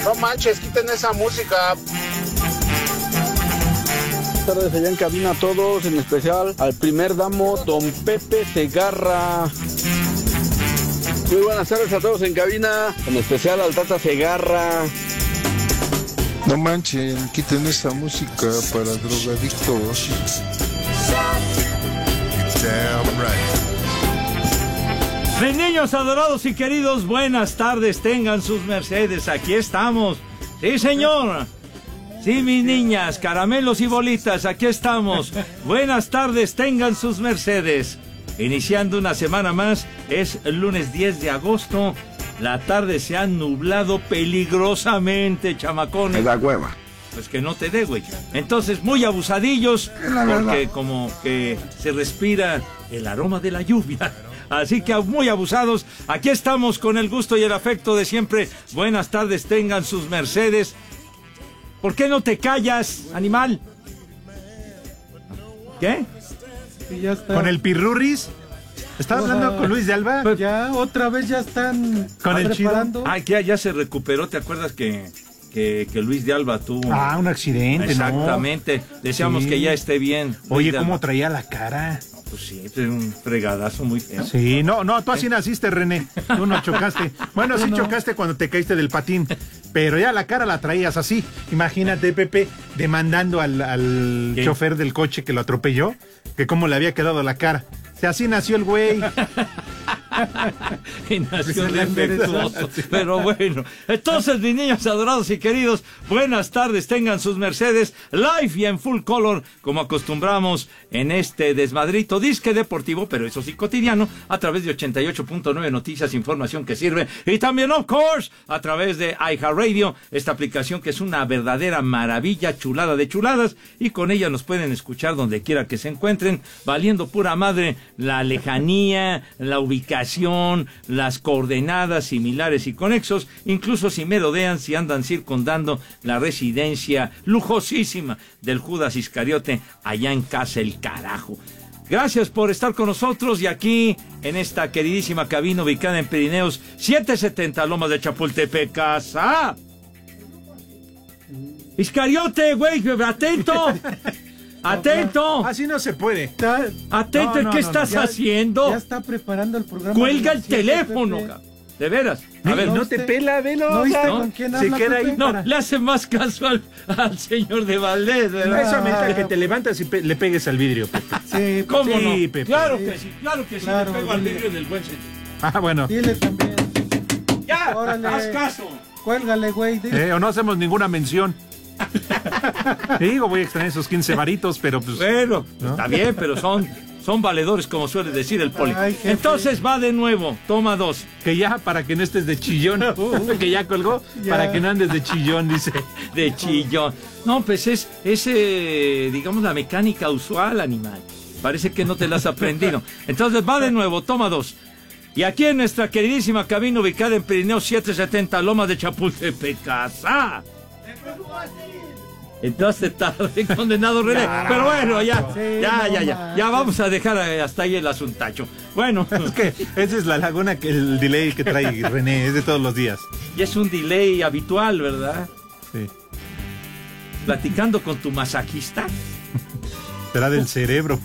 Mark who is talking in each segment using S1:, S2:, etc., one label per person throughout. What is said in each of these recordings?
S1: No manches, quiten esa música.
S2: Buenas tardes allá en cabina a todos, en especial al primer damo, don Pepe Segarra. Muy buenas tardes a todos en cabina, en especial al Tata Segarra.
S3: No manchen, quiten esa música para drogadictos.
S4: Mis niños adorados y queridos, buenas tardes, tengan sus mercedes, aquí estamos. Sí, señor. Sí, mis niñas, caramelos y bolitas, aquí estamos. Buenas tardes, tengan sus mercedes. Iniciando una semana más, es el lunes 10 de agosto. La tarde se ha nublado peligrosamente, chamacones.
S3: Me da hueva.
S4: Pues que no te dé, güey. Entonces, muy abusadillos, porque como que se respira el aroma de la lluvia. Así que muy abusados. Aquí estamos con el gusto y el afecto de siempre. Buenas tardes, tengan sus mercedes. ¿Por qué no te callas, animal? ¿Qué?
S5: Ya está.
S6: ¿Con el Pirurris? ¿Estaba hablando con Luis de Alba?
S5: Pues ya, otra vez ya están
S6: con el
S5: preparando.
S4: Ah, que ya se recuperó. ¿Te acuerdas que Luis de Alba tuvo?
S6: Ah, un accidente,
S4: exactamente.
S6: ¿no?
S4: Deseamos que ya esté bien.
S6: Oye, ¿cómo traía la cara?
S4: Pues sí, es un fregadazo muy feo.
S6: Sí, no, tú así naciste, René. Tú no chocaste. Bueno, sí chocaste cuando te caíste del patín, pero ya la cara la traías así. Imagínate, Pepe, demandando al chofer del coche que lo atropelló, que cómo le había quedado la cara. O sea, así nació el güey.
S4: Y nació defectuoso. Pero bueno, entonces, mis niños adorados y queridos, buenas tardes, tengan sus mercedes live y en full color, como acostumbramos en este desmadrito disque deportivo, pero eso sí cotidiano, a través de 88.9 Noticias, información que sirve, y también, of course, a través de iHeartRadio, esta aplicación que es una verdadera maravilla, chulada de chuladas, y con ella nos pueden escuchar donde quiera que se encuentren, valiendo pura madre la lejanía, la ubicación, las coordenadas similares y conexos, incluso si merodean, si andan circundando la residencia lujosísima del Judas Iscariote allá en casa el carajo. Gracias por estar con nosotros y aquí en esta queridísima cabina ubicada en Pirineos 770 Lomas de Chapultepec, casa Iscariote, güey, atento. Atento.
S6: Así no se puede.
S4: Atento, ¿qué estás haciendo?
S5: Ya está preparando el programa.
S4: Cuelga el teléfono, de veras. A ver,
S6: no te pela, velo.
S5: ¿No viste con quién habla,
S6: se queda
S5: Pepe?
S6: ahí.
S4: No, le hace más caso al señor de Valdés, ¿verdad?
S6: Eso amerita que te levantas y le pegues al vidrio, Pepe.
S5: Sí,
S4: ¿Cómo
S6: sí,
S4: no?
S6: Pepe.
S4: Claro que sí,
S5: Claro,
S4: le pego al
S5: dile.
S4: vidrio del buen señor.
S6: Ah, bueno.
S5: dile también.
S4: Ya,
S5: Órale.
S4: haz caso.
S5: Cuélgale, güey. Dile.
S6: O no hacemos ninguna mención. Digo, voy a extrañar esos 15 varitos, pero pues...
S4: Bueno,
S6: ¿no?
S4: está bien, pero son valedores, como suele decir el poli.
S5: Ay, jefe.
S4: Entonces va de nuevo, toma 2.
S6: Que ya, para que no estés de chillón, que ya colgó,
S5: Ya.
S6: para que no andes de chillón, dice.
S4: De chillón. No, pues es digamos, la mecánica usual, animal. Parece que no te la has aprendido. Entonces va de nuevo, toma 2. Y aquí en nuestra queridísima cabina ubicada en Pirineos 770 Lomas de Chapultepec, casa. Entonces tarde, condenado René. Pero bueno, ya vamos a dejar hasta ahí el asuntacho. Bueno,
S6: Es que esa es la laguna, el delay que trae René, es de todos los días.
S4: y es un delay habitual, ¿verdad?
S6: Sí.
S4: Platicando con tu masajista.
S6: Será del cerebro.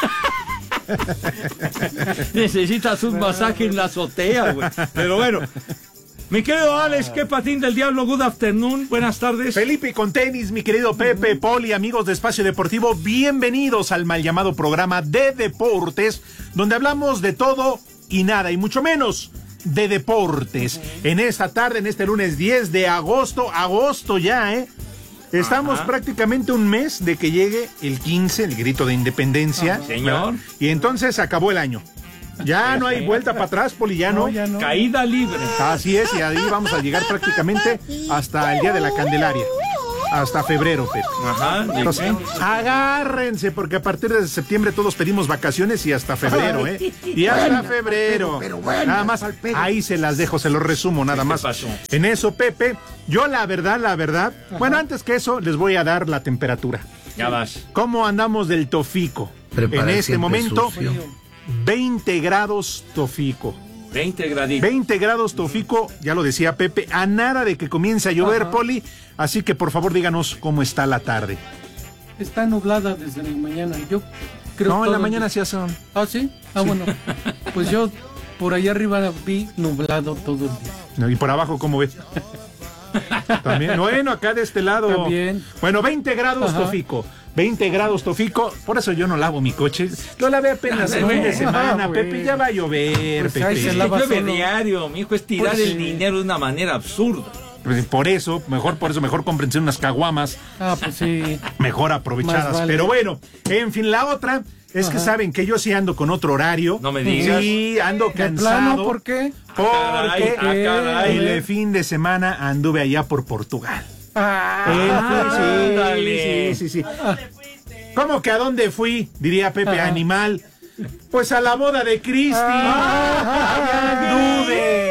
S4: Necesitas un masaje en la azotea, güey. Pero bueno. Mi querido Alex, ¿qué patín del diablo? Good afternoon, buenas tardes.
S6: Felipe con tenis, mi querido Pepe, Poli, amigos de Espacio Deportivo, bienvenidos al mal llamado programa de deportes, donde hablamos de todo y nada, y mucho menos de deportes. En esta tarde, en este lunes 10 de agosto ya, Estamos prácticamente un mes de que llegue el 15, el grito de independencia.
S4: Señor.
S6: Y entonces acabó el año. Ya no hay vuelta para atrás, Poli, ya no.
S5: Ya no.
S4: Caída libre.
S6: Así es, y ahí vamos a llegar prácticamente hasta el día de la Candelaria. Hasta febrero, Pepe.
S4: Ajá.
S6: Entonces, agárrense, porque a partir de septiembre todos pedimos vacaciones y hasta febrero, Y hasta febrero.
S3: pero bueno,
S6: nada más, ahí se las dejo, se los resumo, nada más.
S4: pasó?
S6: En eso, Pepe, yo la verdad, bueno, antes que eso, les voy a dar la temperatura.
S4: Ya vas.
S6: ¿Cómo andamos del Tofico?
S3: Prepara
S6: En este
S3: siempre
S6: momento,
S3: sucio.
S6: 20 grados Tofico.
S4: 20 graditos.
S6: 20 grados, Tofico, ya lo decía Pepe, a nada de que comience a llover, Poli, así que por favor díganos cómo está la tarde.
S5: Está nublada desde la mañana. Yo creo
S6: No, en la
S5: todo
S6: mañana
S5: el
S6: sí hace...
S5: ¿Ah, sí? Ah, sí. Bueno. Pues yo por allá arriba vi nublado todo el día.
S6: No, y por abajo, ¿cómo ves? También, bueno, acá de este lado.
S5: También.
S6: Bueno, 20 grados,
S5: Ajá.
S6: Tofico. 20 grados, Tofico. Por eso yo no lavo mi coche. Lo lavé apenas el fin de semana,
S5: güey.
S6: Pepe. Ya va a llover,
S5: Pues
S6: Pepe.
S5: ahí se
S4: Es que
S5: lava
S4: llueve
S5: solo.
S4: diario, mi hijo, es tirar
S5: Pues
S4: el
S5: sí.
S4: dinero de una manera absurda.
S6: Pues por eso, mejor cómprense unas caguamas
S5: Ah, pues sí.
S6: mejor aprovechadas.
S5: Más vale.
S6: Pero bueno, en fin, la otra es que saben que yo sí ando con otro horario.
S4: No me digas.
S6: Sí, ando
S5: ¿De
S6: cansado.
S5: plano por qué?
S6: Porque
S4: caray.
S6: el fin de semana anduve allá por Portugal.
S4: ándale.
S6: Sí. ¿Cómo que a dónde fui? Diría Pepe, animal. Pues a la boda de Cristi. Anduve.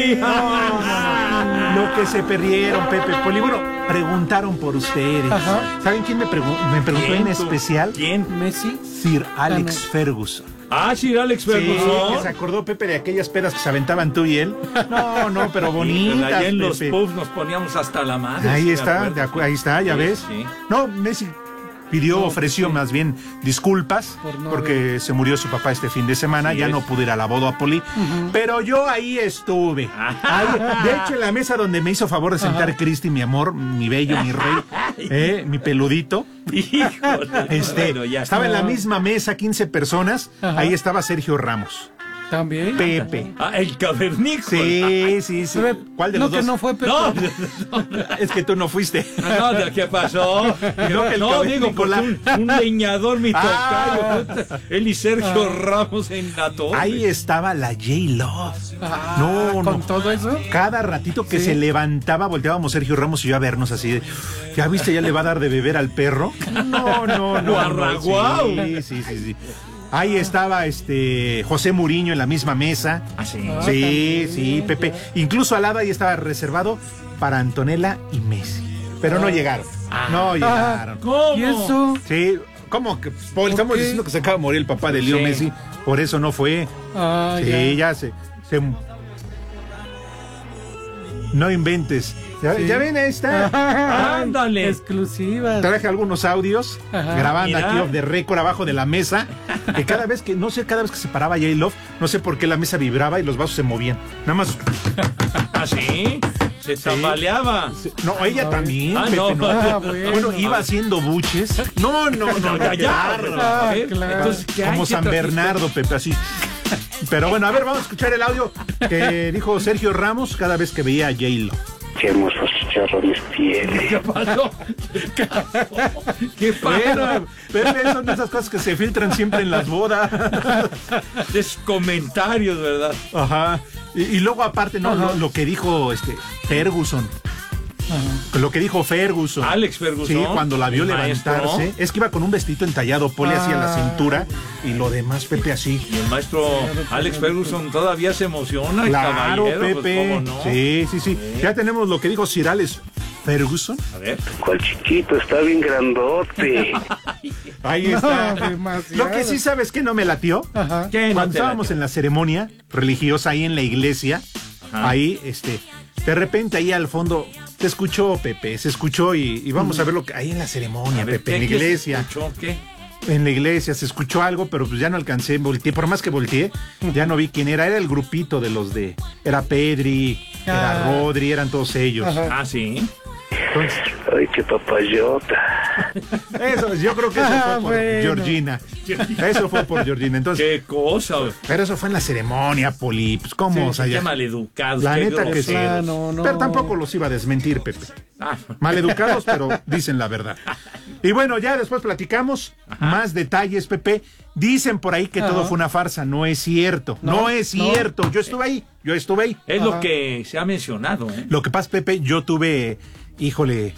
S6: No. Lo que se perdieron, Pepe. Poli. Bueno, preguntaron por ustedes.
S5: Ajá.
S6: ¿Saben quién me preguntó
S4: ¿Quién,
S6: en
S4: tú?
S6: especial?
S4: ¿Quién?
S5: Messi.
S6: Sir Alex
S5: no.
S6: Ferguson.
S4: Ah, Sir Alex
S6: Sí,
S4: Ferguson.
S6: que se acordó Pepe de aquellas pedas que se aventaban tú y él. No, pero bonitas,
S4: Allá en los
S6: Pepe.
S4: pubs nos poníamos hasta la madre.
S6: Ahí
S4: sí me
S6: está,
S4: acuerdo.
S6: ahí está, ya
S4: Sí,
S6: ves.
S4: sí.
S6: No, Messi ofreció más bien disculpas
S5: Por no
S6: porque se murió su papá este fin de semana,
S4: Sí,
S6: ya
S4: es.
S6: no pude ir a la boda, Poli, pero yo ahí estuve. Ahí, de hecho, en la mesa donde me hizo favor de sentar Cristi, mi amor, mi bello, mi rey, mi peludito.
S4: Híjole, bueno, ya.
S6: Estaba en la misma mesa, 15 personas,
S5: Ajá.
S6: ahí estaba Sergio Ramos,
S5: También.
S6: Pepe.
S4: Ah, el cavernícola.
S6: Sí.
S5: Pero,
S6: ¿Cuál de
S5: no
S6: los
S5: que
S6: dos?
S5: no fue Pepe.
S4: No,
S6: Es que tú no fuiste.
S4: no, ¿qué pasó?
S6: No, que el
S4: No, digo, porque
S6: cavernícola.
S4: un leñador, mi
S6: Ah.
S4: tocayo. Él y Sergio Ramos en la torre.
S6: Ahí estaba la J-Love.
S5: Ah,
S6: No.
S5: ¿Con todo eso?
S6: Cada ratito que
S5: Sí.
S6: se levantaba, volteábamos Sergio Ramos y yo a vernos así de, ¿ya viste? ¿Ya le va a dar de beber al perro? No.
S4: Guarraguau.
S6: Sí. Ahí estaba José Muriño en la misma mesa.
S4: Ah, sí.
S6: Sí, Pepe. Incluso al lado ahí estaba reservado para Antonella y Messi. Pero no llegaron. No llegaron.
S4: ¿Cómo?
S5: ¿Y eso?
S6: Sí, ¿cómo que? Paul, estamos
S5: qué?
S6: diciendo que se acaba de morir el papá de Leo
S4: Sí.
S6: Messi. Por eso no fue.
S5: Ah,
S6: Sí, ya se... No inventes. Ya ven, ahí está.
S4: Ándale.
S5: Exclusivas.
S6: Traje algunos audios
S5: Ajá.
S6: grabando
S4: Mira.
S6: aquí off the record abajo de la mesa. Que cada vez que se paraba J-Love, no sé por qué la mesa vibraba y los vasos se movían. Nada más.
S4: ¿Ah, sí? Se tambaleaba.
S6: No, ella también.
S4: Ah,
S6: Pepe,
S4: no.
S6: no.
S5: Ah,
S6: Bueno,
S5: bueno.
S6: iba haciendo buches. No,
S4: Ya.
S5: Ah,
S4: A ver,
S5: claro.
S4: entonces, ¿qué hay?
S6: Como
S4: ¿Qué
S6: San
S4: trajiste?
S6: Bernardo, Pepe, así. Pero bueno, a ver, vamos a escuchar el audio que dijo Sergio Ramos cada vez que veía a J-Lo.
S1: Qué hermosos chicharrones tiene.
S4: ¿Qué pasó? ¿Qué pasó?
S6: Pero son de esas cosas que se filtran siempre en las bodas.
S4: Es comentarios, ¿verdad?
S6: Ajá. Y luego aparte, no,
S5: Ajá.
S6: lo que dijo Ferguson. Lo que dijo Ferguson.
S4: Alex Ferguson.
S6: Sí, cuando la vio
S4: el
S6: levantarse.
S4: maestro.
S6: Es que iba con un vestito entallado, Poli hacia la cintura. Y lo demás, Pepe, así.
S4: Y el maestro Alex Ferguson todavía se emociona, el
S6: Claro,
S4: caballero,
S6: Pepe.
S4: pues, ¿cómo no?
S6: Sí. Ya tenemos lo que dijo Sir Alex Ferguson.
S4: A ver.
S1: ¿Cuál chiquito? Está bien grandote.
S6: Ahí
S5: No,
S6: está.
S5: demasiado.
S6: Lo que sí sabes que no me latió.
S5: Ajá.
S4: ¿Qué? No
S6: Cuando
S4: te
S6: estábamos
S4: late?
S6: en la ceremonia religiosa ahí en la iglesia,
S4: Ajá.
S6: ahí, de repente ahí al fondo se escuchó, Pepe, y vamos a ver lo que hay en la ceremonia,
S4: A ver,
S6: Pepe, en la
S4: ¿qué se
S6: iglesia.
S4: escuchó? ¿Qué?
S6: En la iglesia se escuchó algo, pero pues ya no alcancé, volteé, por más que volteé, ya no vi quién era el grupito de los era Pedri, era Rodri, eran todos ellos.
S5: Ajá.
S4: Ah, sí.
S6: Entonces,
S1: Ay, qué papayota.
S6: eso, yo creo que eso fue por
S5: Bueno.
S6: Georgina. Eso fue por Georgina. Entonces,
S4: Qué cosa.
S6: pero eso fue en la ceremonia, Poli. Pues cómo,
S4: Sí,
S6: o sea,
S4: qué
S6: ya-
S4: maleducados.
S6: La
S4: qué
S6: neta que sí.
S4: groseros.
S5: Ah, no.
S6: Pero tampoco los iba a desmentir, Pepe.
S4: Ah,
S6: Maleducados, pero dicen la verdad. Y bueno, ya después platicamos más detalles, Pepe. Dicen por ahí que todo fue una farsa. No es cierto. No es cierto. Yo estuve ahí.
S4: es lo que se ha mencionado, ¿eh?
S6: Lo que pasa, Pepe, yo tuve, híjole,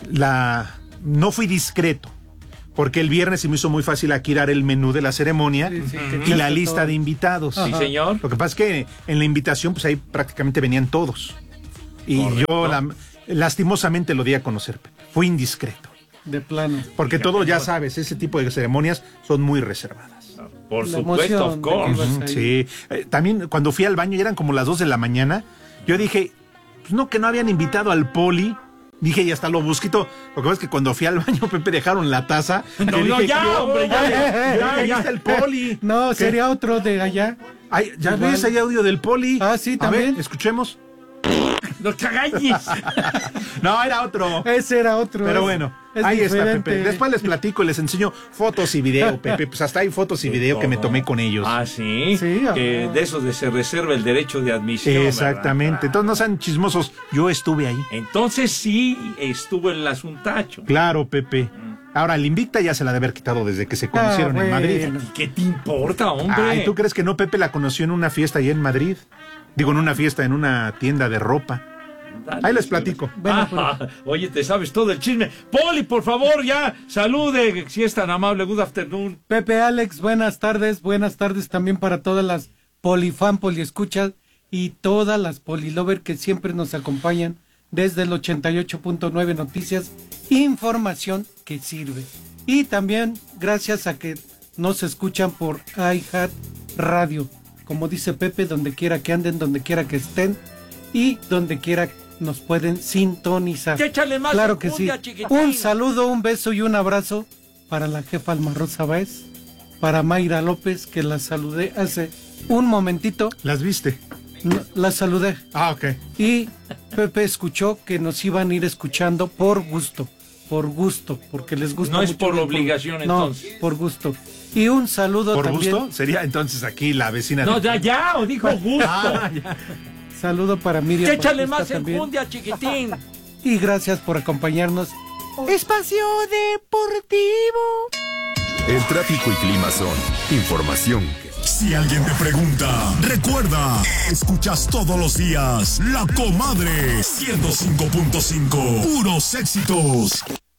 S6: no fui discreto. Porque el viernes se me hizo muy fácil aquí dar el menú de la ceremonia
S5: Sí, que
S6: y la
S5: echaste
S6: lista
S5: todo.
S6: de invitados.
S4: Sí, señor.
S6: Lo que pasa es que en la invitación, pues ahí prácticamente venían todos. Y
S4: Correcto.
S6: yo lastimosamente lo di a conocer, Pepe. Fui indiscreto.
S5: De plano.
S6: Porque todo, ya sabes, ese tipo de ceremonias son muy reservadas.
S4: Por
S5: La
S4: supuesto,
S5: emoción
S4: of
S5: de que
S4: course.
S5: ibas ahí.
S6: Sí. También cuando fui al baño, y eran como las 2 de la mañana, yo dije, pues no, que no habían invitado al Poli. Dije, y hasta lo busquito. Lo que pasa es que cuando fui al baño, Pepe, dejaron la taza.
S4: No,
S6: Y
S4: no,
S6: dije,
S4: ya,
S6: ¿qué
S4: hombre, ya,
S6: ahí está el Poli.
S5: No,
S6: ¿Qué?
S5: sería otro de allá.
S6: Ay, ya
S5: Igual.
S6: ves, hay audio del Poli.
S5: Ah, sí,
S6: A
S5: también.
S6: ver, escuchemos.
S4: ¡No cagalles!
S6: No, era otro.
S5: Ese era otro.
S6: Pero bueno,
S5: es
S6: ahí
S5: diferente.
S6: está, Pepe. Después les platico y les enseño fotos y video, Pepe. Pues hasta hay fotos y video que me tomé con ellos.
S4: Ah, sí.
S5: Sí,
S4: Que de esos de se reserva el derecho de admisión.
S6: Exactamente.
S4: ¿verdad?
S6: Entonces no sean chismosos. Yo estuve ahí.
S4: Entonces sí estuvo el asuntacho.
S6: Claro, Pepe. Ahora, el Invicta ya se la debe haber quitado desde que se conocieron en
S5: bueno.
S6: Madrid.
S4: ¿Qué te importa, hombre?
S6: Ay, ¿tú crees que no Pepe la conoció en una fiesta allá en Madrid? Digo, en una fiesta, en una tienda de ropa.
S4: Dale,
S6: Ahí les
S4: sí.
S6: platico.
S5: Bueno,
S4: Oye, te sabes todo el chisme. Poli, por favor, ya salude, si es tan amable. Good afternoon.
S5: Pepe, Alex, buenas tardes también para todas las polifan, poliescuchas y todas las polilover que siempre nos acompañan desde el 88.9 Noticias, información que sirve. Y también gracias a que nos escuchan por iHeart Radio, como dice Pepe, donde quiera que anden, donde quiera que estén y donde quiera nos pueden sintonizar.
S4: Échale más
S5: Claro que sí.
S4: enjundia, chiquitín.
S5: Un saludo, un beso y un abrazo para la jefa Alma Rosa Báez, para Mayra López, que la saludé hace un momentito.
S6: ¿Las viste?
S5: No, la saludé.
S6: Ah, ok.
S5: Y Pepe escuchó que nos iban a ir escuchando por gusto, porque les gusta
S4: No es
S5: mucho
S4: por
S5: el
S4: obligación,
S5: no,
S4: entonces.
S5: por gusto. Y un saludo
S6: ¿Por
S5: también.
S6: gusto? Sería entonces aquí la vecina.
S4: No, ya, o dijo gusto.
S5: Saludo para Miriam.
S4: Échale
S5: Bautista
S4: más
S5: también.
S4: enjundia, chiquitín.
S5: Y gracias por acompañarnos. Espacio Deportivo.
S7: El tráfico y clima son información.
S8: Si alguien te pregunta, recuerda, escuchas todos los días La Comadre 105.5, puros éxitos.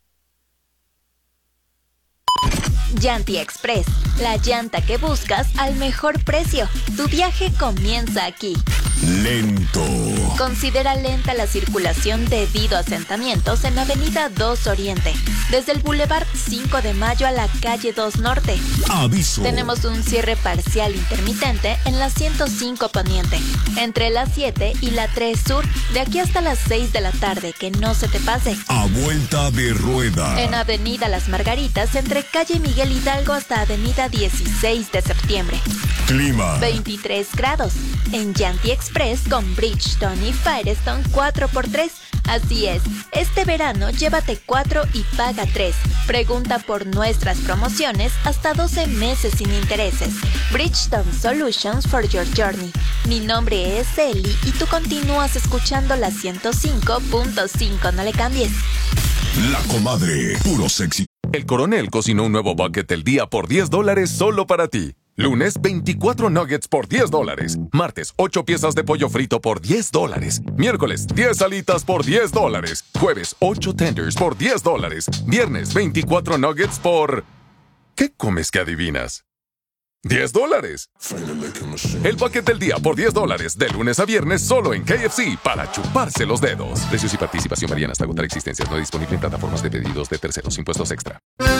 S9: Yanti Express, la llanta que buscas al mejor precio. Tu viaje comienza aquí.
S8: Lento.
S9: Considera lenta la circulación debido a asentamientos en Avenida 2 Oriente, desde el Boulevard 5 de Mayo a la calle 2 Norte.
S8: Aviso.
S9: Tenemos un cierre parcial intermitente en la 105 Poniente, entre la 7 y la 3 Sur, de aquí hasta las 6 de la tarde, que no se te pase.
S8: A vuelta de rueda.
S9: En Avenida Las Margaritas, entre calle Miguel Hidalgo hasta Avenida 16 de septiembre.
S8: Clima.
S9: 23 grados. En Yanti Express con Bridgestone y Firestone 4x3. Así es, este verano llévate 4 y paga 3. Pregunta por nuestras promociones hasta 12 meses sin intereses. Bridgestone Solutions for your journey. Mi nombre es Eli y tú continúas escuchando la 105.5. No le cambies.
S8: La Comadre, puros éxitos.
S7: El Coronel cocinó un nuevo bucket del día por $10 solo para ti. Lunes, 24 nuggets por $10. Martes, 8 piezas de pollo frito por $10. Miércoles, 10 alitas por $10. Jueves, 8 tenders por $10. Viernes, 24 nuggets por... ¿Qué comes que adivinas? $10. El bucket del día por $10. De lunes a viernes solo en KFC para chuparse los dedos. Precios y participación varían hasta agotar existencias. No disponible en plataformas de pedidos de terceros. Impuestos extra.